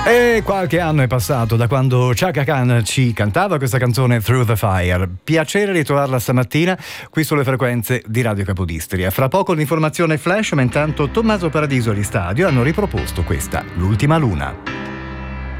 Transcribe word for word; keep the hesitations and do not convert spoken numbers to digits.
E qualche anno è passato da quando Chaka Khan ci cantava questa canzone Through the Fire. Piacere ritrovarla stamattina qui sulle frequenze di Radio Capodistria. Fra poco l'informazione flash, ma intanto Tommaso Paradiso e Li Stadio hanno riproposto questa, L'ultima luna.